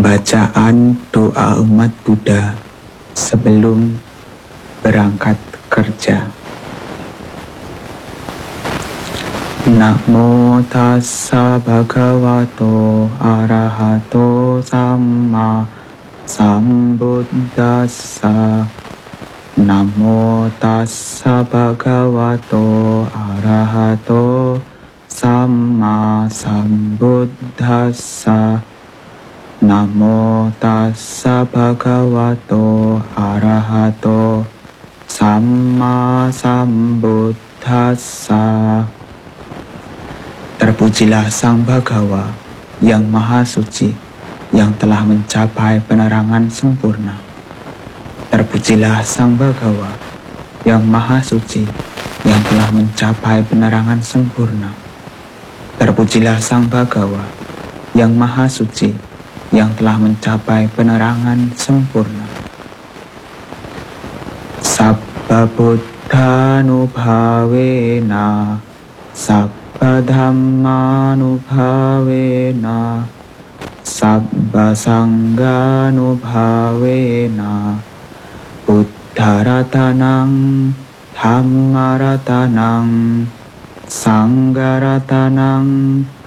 Bacaan doa umat Buddha sebelum berangkat kerja. Namo tassa bhagavato arahato samma sambuddhassa. Namo tassa bhagavato arahato samma sambuddhassa. Namo tassa bhagavato arahato samma sambuddhassa. Terpujilah Sang Bhagawa yang Maha Suci, yang telah mencapai penerangan sempurna. Terpujilah Sang Bhagawa yang Maha Suci, yang telah mencapai penerangan sempurna. Terpujilah Sang Bhagawa yang Maha Suci, yang telah mencapai penerangan sempurna. Sabba buddhanubhavena, sabba dhammanubhavena, sabba sanghanubhavena, buddharatanang, dhammaratanang, sangharatanang,